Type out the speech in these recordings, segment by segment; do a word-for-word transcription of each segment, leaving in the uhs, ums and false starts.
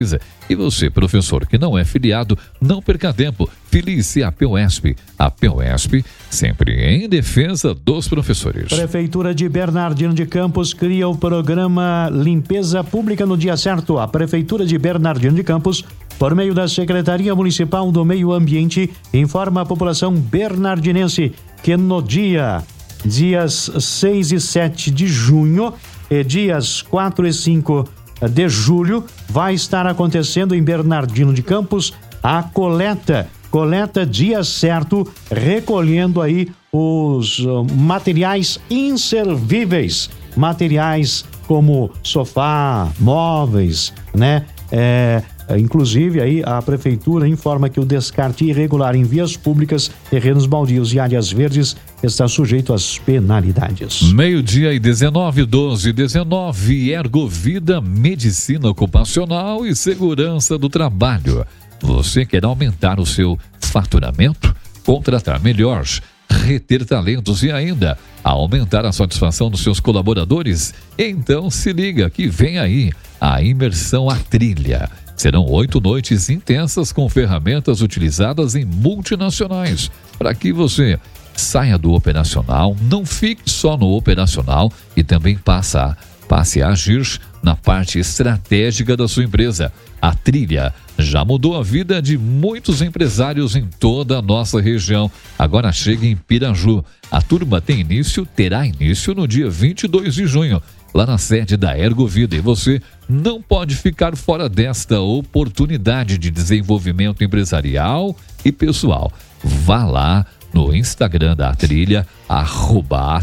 E você, professor que não é filiado, não perca tempo. Filie-se à POESP. A POESP, sempre em defesa dos professores. Prefeitura de Bernardino de Campos cria o programa Limpeza Pública no Dia Certo. A Prefeitura de Bernardino de Campos, por meio da Secretaria Municipal do Meio Ambiente, informa a população bernardinense que no dia, dias seis e sete de junho e dias quatro e cinco de julho, vai estar acontecendo em Bernardino de Campos a coleta, coleta dia certo, recolhendo aí os uh, materiais inservíveis, materiais como sofá, móveis, né? É, inclusive aí a prefeitura informa que o descarte irregular em vias públicas, terrenos baldios e áreas verdes está sujeito às penalidades. Meio-dia e dezenove, doze, dezenove, Ergovida, Medicina Ocupacional e Segurança do Trabalho. Você quer aumentar o seu faturamento? Contratar melhor, reter talentos e ainda aumentar a satisfação dos seus colaboradores? Então se liga que vem aí a imersão à trilha. Serão oito noites intensas com ferramentas utilizadas em multinacionais para que você saia do operacional, não fique só no operacional e também passa, passe a agir na parte estratégica da sua empresa. A trilha já mudou a vida de muitos empresários em toda a nossa região. Agora chega em Piraju. A turma tem início, terá início no dia vinte e dois de junho, lá na sede da Ergovida. E você não pode ficar fora desta oportunidade de desenvolvimento empresarial e pessoal. Vá lá no Instagram da Trilha, arroba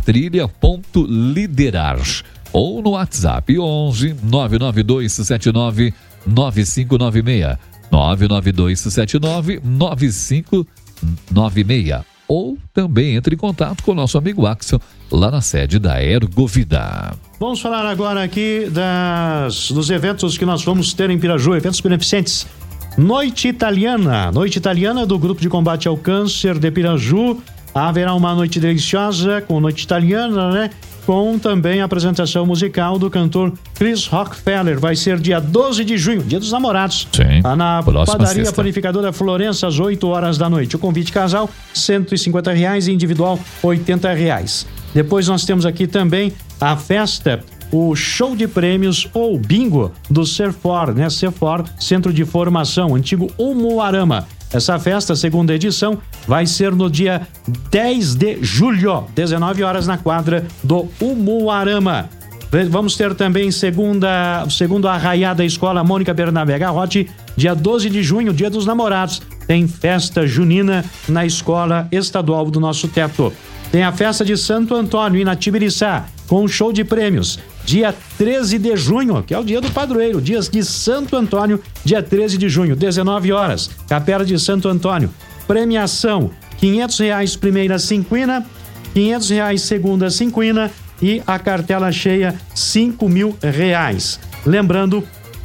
atrilha.liderar, ou no WhatsApp onze nove nove dois sete nove nove cinco nove seis, nove nove dois sete nove nove cinco nove seis, ou também entre em contato com o nosso amigo Axel, lá na sede da Ergovida. Vamos falar agora aqui das, dos eventos que nós vamos ter em Piraju, eventos beneficentes. Noite Italiana, Noite Italiana do Grupo de Combate ao Câncer de Piraju. Haverá uma noite deliciosa com Noite Italiana, né? Com também a apresentação musical do cantor Chris Rockefeller. Vai ser dia doze de junho, dia dos namorados. Sim, na próxima padaria sexta. Panificadora Florença, às oito horas da noite. O convite casal, cento e cinquenta reais, e individual, oitenta reais. Depois nós temos aqui também a festa, o show de prêmios ou bingo do Cefor, né? Cefor, Centro de Formação, antigo Umuarama. Essa festa, segunda edição, vai ser no dia dez de julho, dezenove horas, na quadra do Umuarama. Vamos ter também segunda, segundo a Arraiada Escola Mônica Bernabé Garrote, dia doze de junho, dia dos namorados. Tem festa junina na Escola Estadual do Nosso Teto. Tem a festa de Santo Antônio, em Natibiriçá, com um show de prêmios. Dia treze de junho, que é o dia do padroeiro, dias de Santo Antônio, dia treze de junho, dezenove horas, Capela de Santo Antônio. Premiação, quinhentos reais primeira cinquina, quinhentos reais segunda cinquina e a cartela cheia, cinco mil reais. Lembrando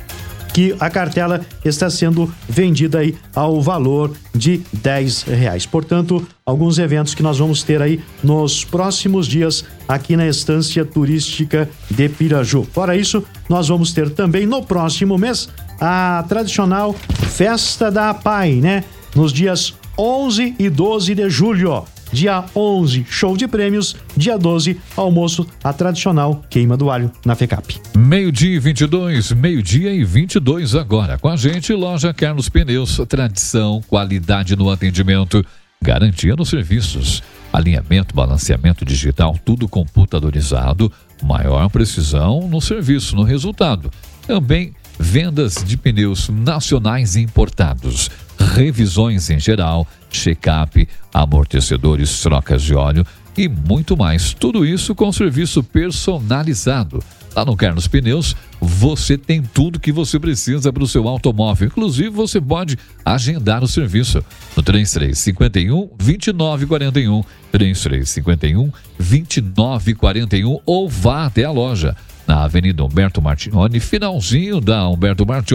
que a cartela está sendo vendida aí ao valor de dez reais. Portanto, alguns eventos que nós vamos ter aí nos próximos dias aqui na Estância Turística de Piraju. Fora isso, nós vamos ter também no próximo mês a tradicional Festa da APAI, né? Nos dias onze e doze de julho. Dia onze, show de prêmios. Dia doze, almoço, a tradicional queima do alho na FECAP. Meio-dia e vinte e dois, meio-dia e vinte e dois agora. Com a gente, Loja Carlos Pneus. Tradição, qualidade no atendimento, garantia nos serviços. Alinhamento, balanceamento digital, tudo computadorizado. Maior precisão no serviço, no resultado. Também vendas de pneus nacionais e importados. Revisões em geral, check-up, amortecedores, trocas de óleo e muito mais. Tudo isso com serviço personalizado. Lá no Carlos Pneus, você tem tudo que você precisa para o seu automóvel. Inclusive, você pode agendar o serviço no três três cinco um, dois nove quatro um, três três cinco um, dois nove quatro um, ou vá até a loja na Avenida Humberto Martignoni, finalzinho da Humberto Martignoni,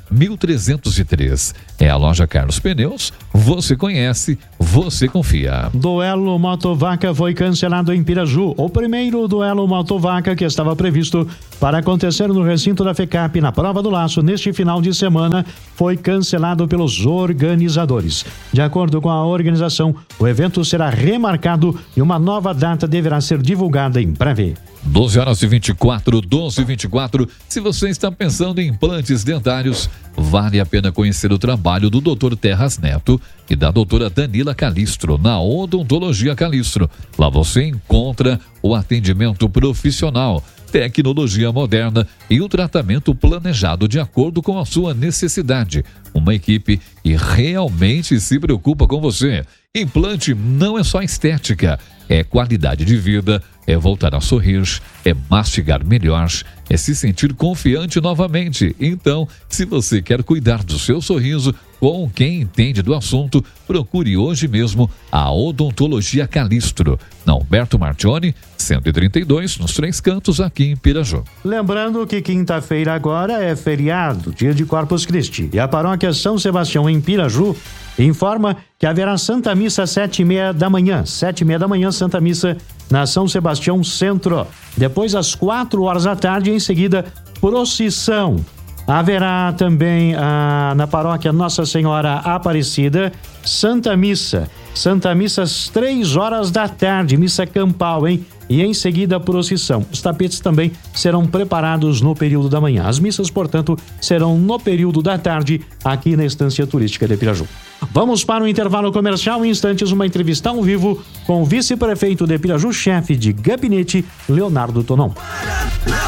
mil trezentos e três. É a loja Carlos Pneus. Você conhece, você confia. Duelo Motovaca foi cancelado em Piraju. O primeiro duelo Motovaca, que estava previsto para acontecer no recinto da FECAP na Prova do Laço neste final de semana, foi cancelado pelos organizadores. De acordo com a organização, o evento será remarcado e uma nova data deverá ser divulgada em breve. doze horas e vinte e quatro, doze e vinte e quatro. Se você está pensando em implantes dentários, vale a pena conhecer o trabalho do doutor Terras Neto e da doutora Danila Calistro, na Odontologia Calistro. Lá você encontra o atendimento profissional, tecnologia moderna e o tratamento planejado de acordo com a sua necessidade. Uma equipe que realmente se preocupa com você. Implante não é só estética, é qualidade de vida, é voltar a sorrir, é mastigar melhor, é se sentir confiante novamente. Então, se você quer cuidar do seu sorriso com quem entende do assunto, procure hoje mesmo a Odontologia Calistro, na Humberto Martione, cento e trinta e dois, nos Três Cantos, aqui em Piraju. Lembrando que quinta-feira agora é feriado, dia de Corpus Christi, e a paróquia São Sebastião, em Piraju, informa que haverá Santa Missa às sete e meia da manhã. Sete e meia da manhã, Santa Missa na São Sebastião Centro. Depois, às quatro horas da tarde, em seguida, procissão. Haverá também ah, na paróquia Nossa Senhora Aparecida, Santa Missa. Santa Missa às três horas da tarde, missa campal, hein? E em seguida, procissão. Os tapetes também serão preparados no período da manhã. As missas, portanto, serão no período da tarde, aqui na Estância Turística de Piraju. Vamos para o intervalo comercial. Em instantes, uma entrevista ao vivo com o vice-prefeito de Piraju, chefe de gabinete, Leonardo Tonon.